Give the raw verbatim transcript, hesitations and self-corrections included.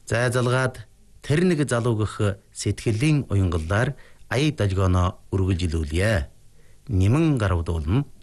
Зайзалгаад тэр нэг залуугах сэтгэлийн уянгалаар ая дажгоно үргэлжилүүлье. Нимэн гаравдуулна.